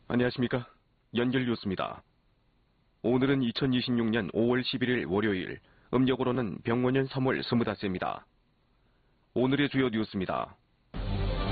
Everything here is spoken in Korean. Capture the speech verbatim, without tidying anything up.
안녕하십니까. 연결 뉴스입니다. 오늘은 이천이십육 년 오월 십일일 월요일, 음력으로는 병원년 삼월 스물닷째입니다. 오늘의 주요 뉴스입니다.